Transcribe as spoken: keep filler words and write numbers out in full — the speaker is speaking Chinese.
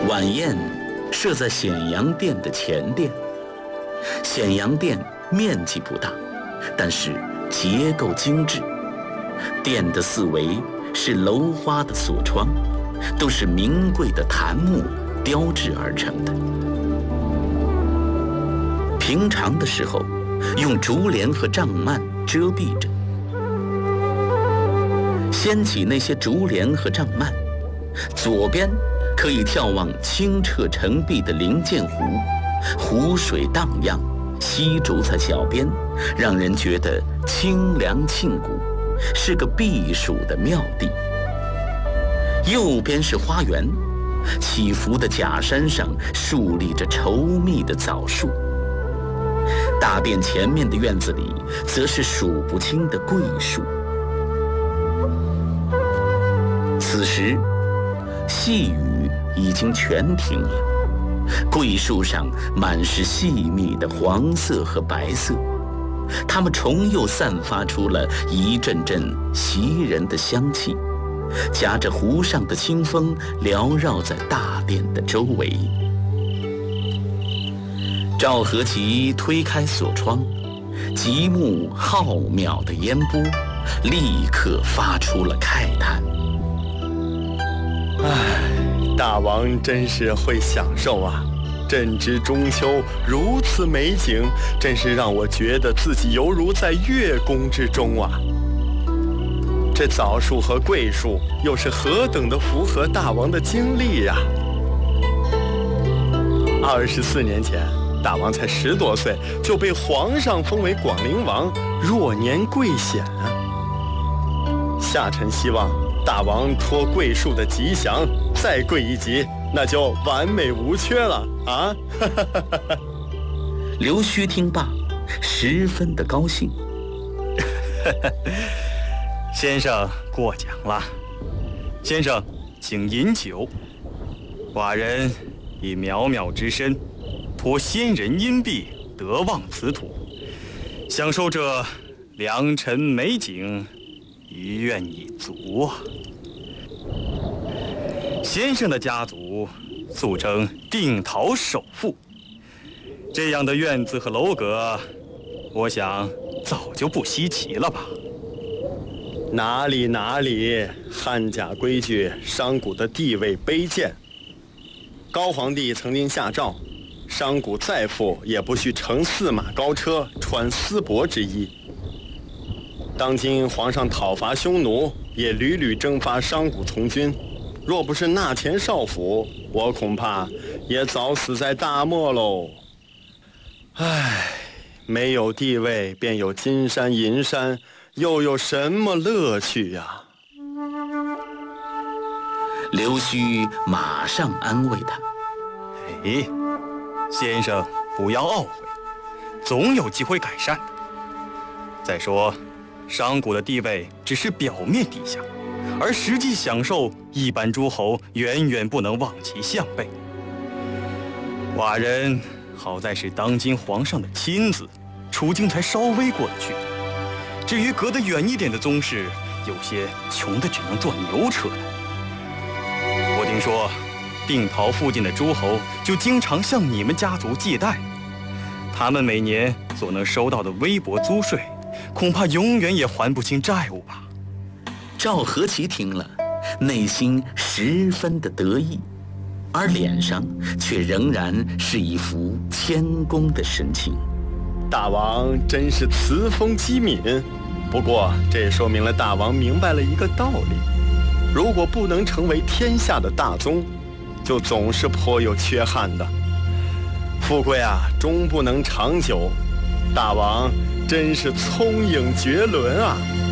晚宴设在显阳殿的前殿。显阳殿面积不大，但是结构精致。殿的四围是镂花的锁窗，都是名贵的檀木雕制而成的。平常的时候，用竹帘和帐幔遮蔽着。掀起那些竹帘和帐幔，左边可以眺望清澈澄碧的灵剑湖，湖水荡漾，溪竹在脚边，让人觉得清凉沁骨，是个避暑的妙地。右边是花园，起伏的假山上竖立着稠密的枣树。大殿前面的院子里，则是数不清的桂树。此时，细雨已经全停了，桂树上满是细密的黄色和白色，它们重又散发出了一阵阵袭人的香气，夹着湖上的清风，缭绕在大殿的周围。赵和奇推开锁窗，极目浩渺的烟波，立刻发出了慨叹。 唉，大王真是会享受啊！正值中秋，如此美景，真是让我觉得自己犹如在月宫之中啊！这枣树和桂树又是何等的符合大王的经历呀！二十四年前，大王才十多岁，就被皇上封为广陵王，若年贵显啊！下臣希望大王托桂树的吉祥，再贵一级，那就完美无缺了啊！ 刘须听罢，十分的高兴。 先生过奖了，先生请饮酒。寡人以渺渺之身，托先人荫庇，得望此土，享受这良辰美景，余愿已足啊。先生的家族素称定陶首富，这样的院子和楼阁，我想早就不稀奇了吧？ 哪里哪里，汉家规矩，商贾的地位卑贱。高皇帝曾经下诏，商贾再富也不许乘四马高车，穿丝帛之衣。当今皇上讨伐匈奴，也屡屡征发商贾从军，若不是纳钱少府，我恐怕也早死在大漠喽。唉，没有地位便有金山银山，又有什么乐趣呀？ 刘须马上安慰他： 哎，先生不要懊悔，总有机会改善的。再说商贾的地位只是表面低下，而实际享受一般诸侯远远不能望其项背。寡人好在是当今皇上的亲子，处境才稍微过得去。至于隔得远一点的宗室，有些穷得只能坐牛车的。我听说定陶附近的诸侯就经常向你们家族借贷，他们每年所能收到的微薄租税，恐怕永远也还不清债务吧。 赵和奇听了，内心十分的得意，而脸上却仍然是一副谦恭的神情。 大王真是词风机敏，不过这也说明了大王明白了一个道理：如果不能成为天下的大宗，就总是颇有缺憾的。富贵啊，终不能长久。大王真是聪颖绝伦啊！